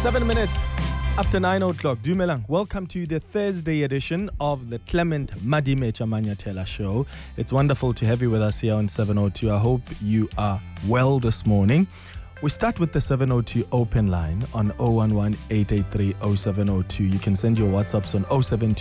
7 minutes after 9 o'clock. Dumelang, welcome to the Thursday edition of the Clement Madime Chamanyatela show. It's wonderful to have you with us here on 702. I hope you are well this morning. We start with the 702 open line on 011-883-0702. You can send your WhatsApps on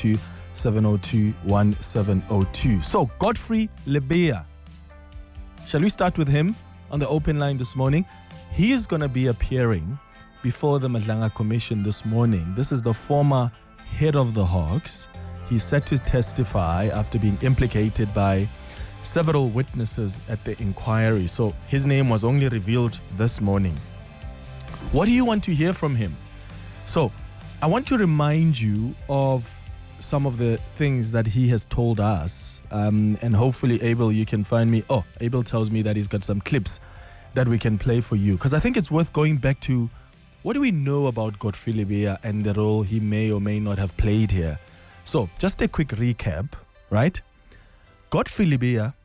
072-702-1702. So, Godfrey Lebeya. Shall we start with him on the open line this morning? He is going to be appearing before the Madlanga Commission this morning. This is the former head of the Hawks. He's set to testify after being implicated by several witnesses at the inquiry. So his name was only revealed this morning. What do you want to hear from him? So I want to remind you of some of the things that he has told us. And hopefully, Abel, you can find me. Oh, Abel tells me that he's got some clips that we can play for you. Because I think it's worth going back to what do we know about Godfrey Lebeya and the role he may or may not have played here. So just a quick recap, right? Godfrey Lebeya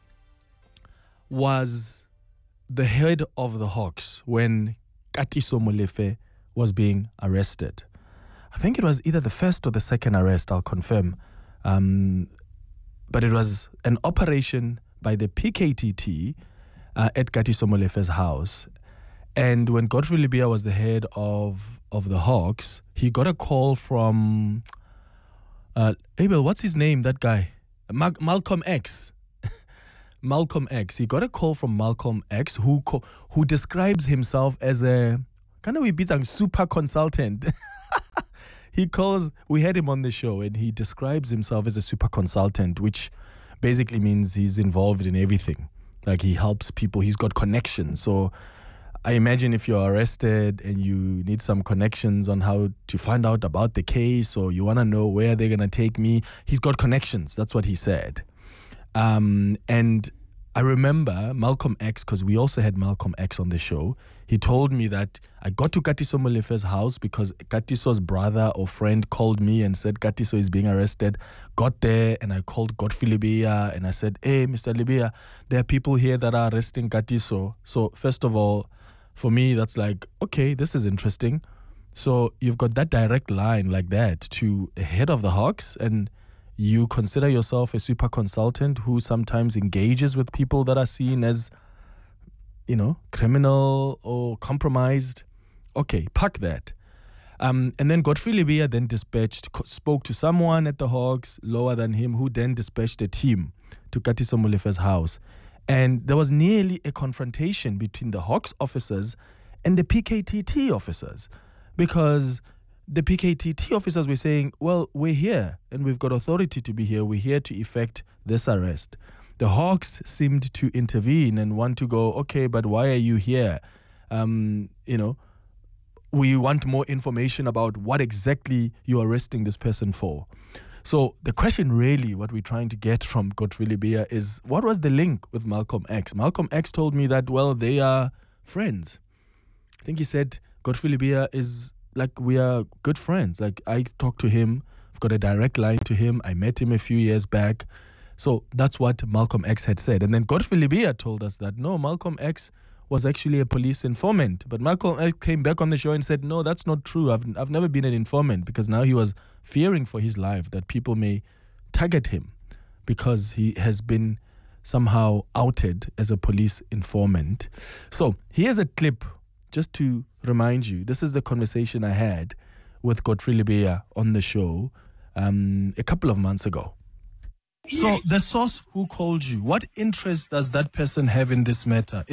was the head of the Hawks when Katiso Molefe was being arrested. I think it was either the first or the second arrest, I'll confirm. But it was an operation by the PKTT at Katiso Molefe's house. And when Godfrey Lebeya was the head of the Hawks, he got a call from Abel, what's his name, that guy? Malcolm X. Malcolm X. He got a call from Malcolm X, who describes himself as a kind of super consultant. We had him on the show, and he describes himself as a super consultant, which basically means he's involved in everything. Like, he helps people, he's got connections. So I imagine if you're arrested and you need some connections on how to find out about the case, or you want to know where they're going to take me, he's got connections. That's what he said. And I remember Malcolm X, because we also had Malcolm X on the show. He told me that I got to Katiso Molefe's house because Katiso's brother or friend called me and said Katiso is being arrested. Got there and I called Godfrey Lebeya and I said, hey, Mr. Lebeya, there are people here that are arresting Katiso. So first of all, for me, that's like, okay, this is interesting. So you've got that direct line like that to a head of the Hawks, and you consider yourself a super consultant who sometimes engages with people that are seen as, criminal or compromised. Okay, park that. And then Godfrey Lebeya then spoke to someone at the Hawks lower than him, who then dispatched a team to Katiso Molefe's house. And there was nearly a confrontation between the Hawks officers and the PKTT officers, because the PKTT officers were saying, well, we're here and we've got authority to be here. We're here to effect this arrest. The Hawks seemed to intervene and want to go, okay, but why are you here? We want more information about what exactly you're arresting this person for. So the question really, what we're trying to get from Godfrey Lebeya is, what was the link with Malcolm X? Malcolm X told me that, well, they are friends. I think he said Godfrey Lebeya is like, we are good friends. Like, I talked to him, I've got a direct line to him. I met him a few years back. So that's what Malcolm X had said. And then Godfrey Lebeya told us that, no, Malcolm X was actually a police informant. But Malcolm X came back on the show and said, no, that's not true. I've never been an informant, because now he was fearing for his life that people may target him because he has been somehow outed as a police informant. So here's a clip just to remind you. This is the conversation I had with Godfrey Lebeya on the show a couple of months ago. So the source who called you, what interest does that person have in this matter?